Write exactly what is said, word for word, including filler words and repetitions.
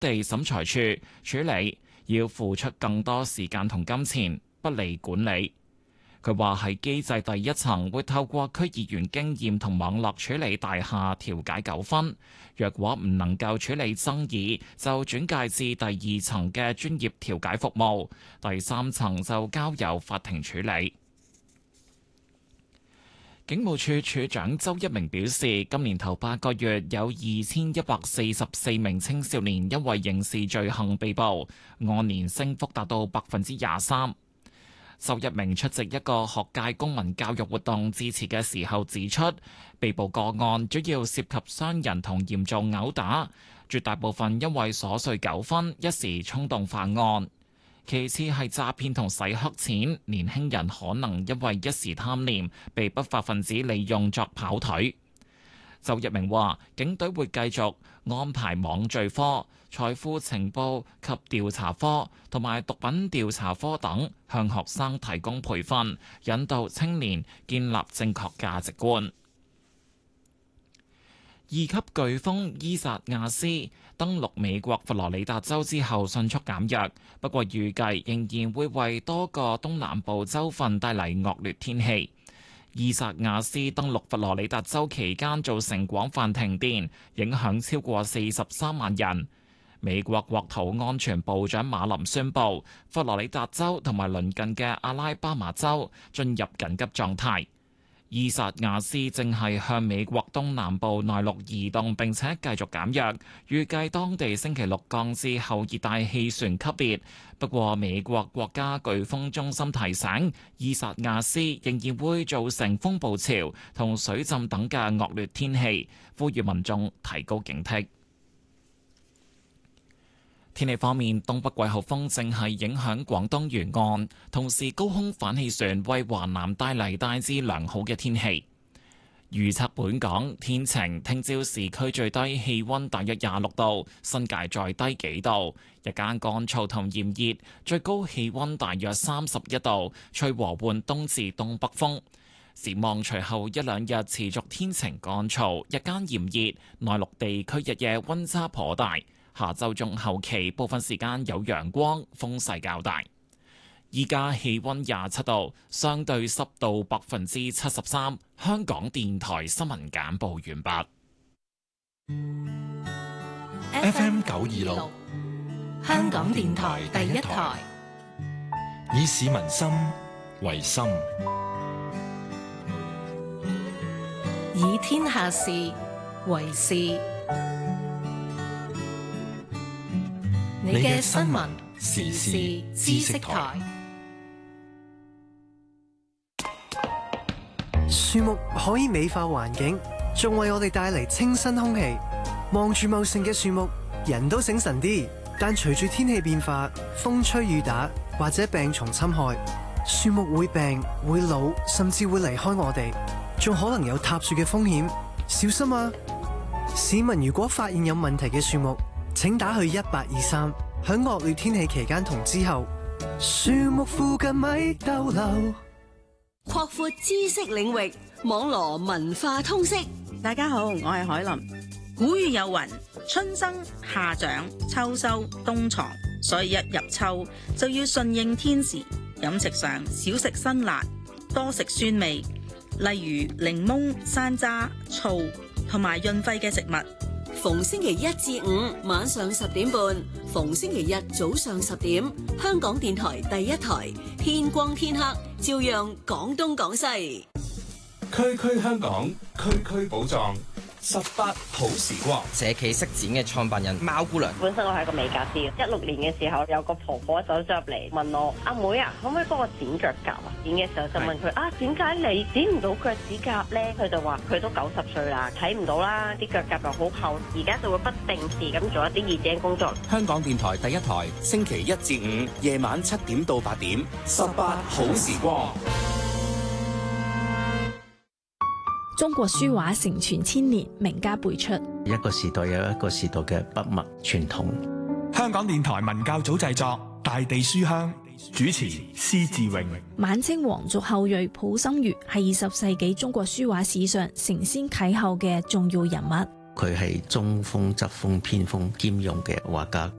地審裁處處理，要付出更多時間同金錢，不利管理。佢話喺機制第一層會透過區議員經驗同網絡處理大廈調解糾紛，若果唔能夠處理爭議，就轉介至第二層嘅專業調解服務，第三層就交由法庭處理。警務處處長周一鳴表示，今年頭八個月有二千一百四十四名青少年因為刑事罪行被捕，按年升幅達到百分之廿三。周一鳴出席一個學界公民教育活動致辭嘅時候指出，被捕個案主要涉及傷人同嚴重毆打，絕大部分因為瑣碎糾紛一時衝動犯案。其次係詐騙同洗黑錢，年輕人可能因為一時貪念被不法分子利用作跑腿。周一鳴話，警隊會繼續安排網罪科、財富情報及調查科同埋毒品調查科等，向學生提供培訓，引導青年建立正確價值觀。二級颶風伊薩亞斯登陸美國佛羅里達州之後迅速減弱，不過預計仍然會為多個東南部州份帶嚟惡劣天氣。伊薩亞斯登陸佛羅里達州期間造成廣泛停電，影響超過四十三萬人。美國國土安全部長馬林宣布，佛羅里達州同埋鄰近嘅阿拉巴馬州進入緊急狀態。伊薩亞斯正係向美國東南部內陸移動，並且繼續減弱，預計當地星期六降至後熱帶氣旋級別。不過，美國國家颶風中心提醒，伊薩亞斯仍然會造成風暴潮同水浸等嘅惡劣天氣，呼籲民眾提高警惕。天氣方面，東北季候風正係影響廣東沿岸，同時高空反氣旋為華南帶嚟大致良好嘅天氣。預測本港天晴，聽朝市區最低氣溫大約廿六度，新界再低幾度，日間乾燥同炎熱，最高氣溫大約三十一度，吹和緩東至東北風。展望隨後一兩日持續天晴乾燥，日間炎熱，內陸地區日夜溫差頗大。下週中後期部分時間有陽光，風勢較大。依家氣溫廿七度，相對濕度百分之七十三。香港電台新聞簡報完畢。 F M 九二六，香港電台第一台，以市民心為心， 以天下事為事。你嘅新聞時事知識台。 樹木可以美化環境，仲為我哋帶嚟清新空氣。望住茂盛嘅樹木，人都醒神啲。但隨住天氣變化，風吹雨打或者病蟲侵害，樹木會病、會老，甚至會離開我哋，仲可能有塌樹嘅風險。小心啊！市民如果發現有問題嘅樹木，請打去一八二三，喺惡劣天氣期間同之後，樹木附近咪逗留。 擴闊知識領域，網羅文化通識。 大家好，我係海林。古語有云：春生夏長秋收冬藏，所以一入秋就要順應天時。飲食上少食辛辣，多食酸味，例如檸檬、山楂、醋同埋潤肺嘅食物。 逢星期一至五晚上十點半，逢星期日早上十點，香港電台第一台，天光天黑，照樣講東講西。 區區香港，區區寶藏。十八好時光， 社企式展嘅創辦人貓姑娘。 本身我係個美甲師，一六年嘅時候有個婆婆走咗入嚟問我：阿妹啊，可唔可以幫我剪腳甲啊？剪嘅時候就問佢：啊，點解你剪唔到腳趾甲咧？佢就話佢都九十歲啦，睇唔到啦，啲腳甲又好厚，而家就會不定時咁做一啲義剪工作。 香港電台第一台，星期一至五夜晚七點到八點，十八好時光。 中國書畫承傳千年，名家輩出。 一個時代有一個時代嘅筆墨傳統。 香港電台文教組製作《大地書香》，主持施志榮。 晚清皇族後裔溥心畬係二十世紀中國書畫史上承先啟後嘅重要人物。 佢係中風、側風、偏風兼用嘅畫家。